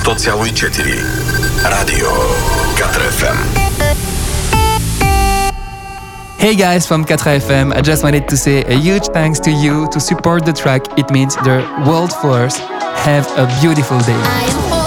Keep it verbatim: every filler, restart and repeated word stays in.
sto lui четири. Radio four F M. Hey guys from four F M, I just wanted to say a huge thanks to you to support the track. It means the world force. Have a beautiful day.